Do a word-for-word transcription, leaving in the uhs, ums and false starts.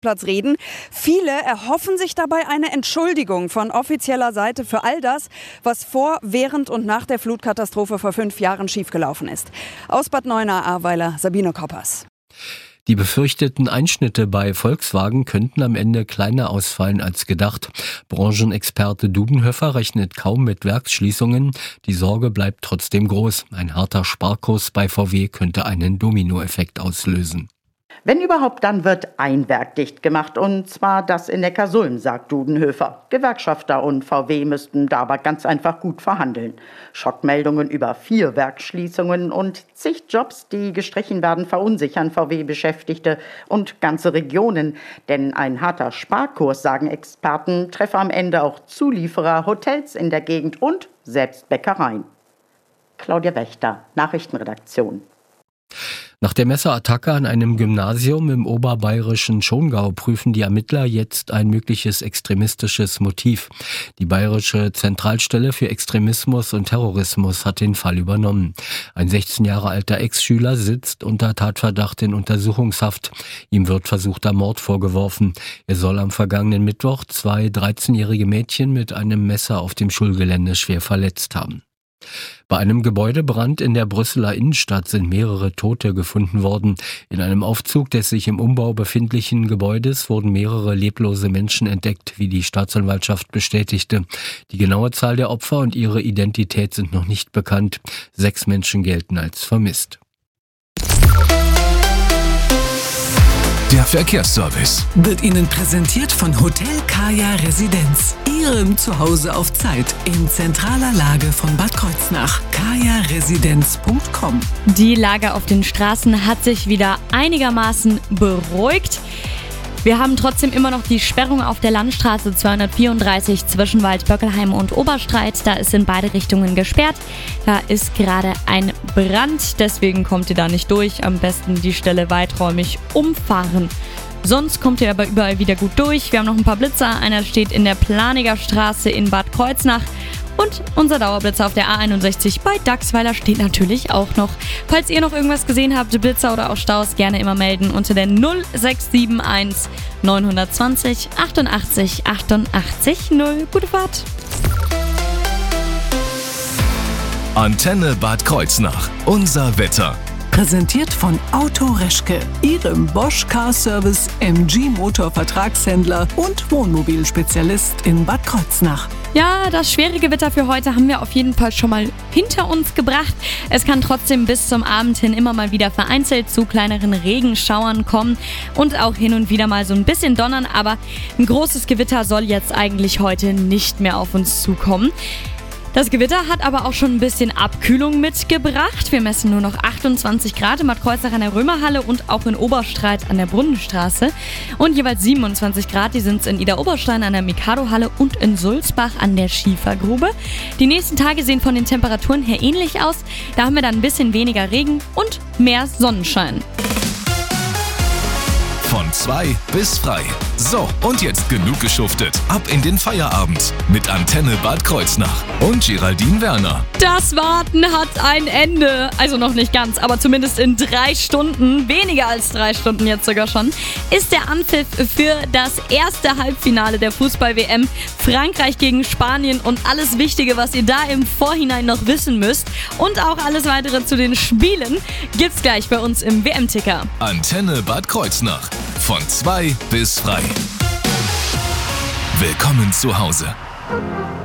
Platz reden. Viele erhoffen sich dabei eine Entschuldigung von offizieller Seite für all das, was vor, während und nach der Flutkatastrophe vor fünf Jahren schiefgelaufen ist. Aus Bad Neuenahr-Ahrweiler, Sabine Koppers. Die befürchteten Einschnitte bei Volkswagen könnten am Ende kleiner ausfallen als gedacht. Branchenexperte Dudenhöfer rechnet kaum mit Werksschließungen. Die Sorge bleibt trotzdem groß. Ein harter Sparkurs bei V W könnte einen Dominoeffekt auslösen. Wenn überhaupt, dann wird ein Werk dicht gemacht, und zwar das in Neckarsulm, sagt Dudenhöfer. Gewerkschafter und V W müssten da aber ganz einfach gut verhandeln. Schockmeldungen über vier Werksschließungen und zig Jobs, die gestrichen werden, verunsichern V W-Beschäftigte und ganze Regionen. Denn ein harter Sparkurs, sagen Experten, treffe am Ende auch Zulieferer, Hotels in der Gegend und selbst Bäckereien. Claudia Wächter, Nachrichtenredaktion. Nach der Messerattacke an einem Gymnasium im oberbayerischen Schongau prüfen die Ermittler jetzt ein mögliches extremistisches Motiv. Die Bayerische Zentralstelle für Extremismus und Terrorismus hat den Fall übernommen. Ein sechzehn Jahre alter Ex-Schüler sitzt unter Tatverdacht in Untersuchungshaft. Ihm wird versuchter Mord vorgeworfen. Er soll am vergangenen Mittwoch zwei dreizehnjährige Mädchen mit einem Messer auf dem Schulgelände schwer verletzt haben. Bei einem Gebäudebrand in der Brüsseler Innenstadt sind mehrere Tote gefunden worden. In einem Aufzug des sich im Umbau befindlichen Gebäudes wurden mehrere leblose Menschen entdeckt, wie die Staatsanwaltschaft bestätigte. Die genaue Zahl der Opfer und ihre Identität sind noch nicht bekannt. Sechs Menschen gelten als vermisst. Der Verkehrsservice wird Ihnen präsentiert von Hotel Kaya Residenz, Ihrem Zuhause auf Zeit in zentraler Lage von Bad Kreuznach. kaya residenz punkt com. Die Lage auf den Straßen hat sich wieder einigermaßen beruhigt. Wir haben trotzdem immer noch die Sperrung auf der Landstraße zweihundertvierunddreißig zwischen Waldböckelheim und Oberstreit. Da ist in beide Richtungen gesperrt. Da ist gerade ein Brand, deswegen kommt ihr da nicht durch. Am besten die Stelle weiträumig umfahren. Sonst kommt ihr aber überall wieder gut durch. Wir haben noch ein paar Blitzer. Einer steht in der Planiger Straße in Bad Kreuznach. Und unser Dauerblitzer auf der A einundsechzig bei Dachsweiler steht natürlich auch noch. Falls ihr noch irgendwas gesehen habt, Blitzer oder auch Staus, gerne immer melden unter der null sechs sieben eins neun zwei null achtundachtzig achtundachtzig null. Gute Fahrt! Antenne Bad Kreuznach. Unser Wetter. Präsentiert von Auto Reschke, Ihrem Bosch Car Service M G Motor Vertragshändler und Wohnmobilspezialist in Bad Kreuznach. Ja, das schwere Gewitter für heute haben wir auf jeden Fall schon mal hinter uns gebracht. Es kann trotzdem bis zum Abend hin immer mal wieder vereinzelt zu kleineren Regenschauern kommen und auch hin und wieder mal so ein bisschen donnern, aber ein großes Gewitter soll jetzt eigentlich heute nicht mehr auf uns zukommen. Das Gewitter hat aber auch schon ein bisschen Abkühlung mitgebracht. Wir messen nur noch achtundzwanzig Grad in Bad Kreuznach an der Römerhalle und auch in Oberstreit an der Brunnenstraße. Und jeweils siebenundzwanzig Grad, die sind es in Idar-Oberstein an der Mikado-Halle und in Sulzbach an der Schiefergrube. Die nächsten Tage sehen von den Temperaturen her ähnlich aus. Da haben wir dann ein bisschen weniger Regen und mehr Sonnenschein. Von zwei bis frei. So, und jetzt genug geschuftet. Ab in den Feierabend mit Antenne Bad Kreuznach und Geraldine Werner. Das Warten hat ein Ende. Also noch nicht ganz, aber zumindest in drei Stunden, weniger als drei Stunden jetzt sogar schon, ist der Anpfiff für das erste Halbfinale der Fußball-W M. Frankreich gegen Spanien und alles Wichtige, was ihr da im Vorhinein noch wissen müsst. Und auch alles weitere zu den Spielen gibt's gleich bei uns im W M-Ticker. Antenne Bad Kreuznach. Von zwei bis frei. Willkommen zu Hause.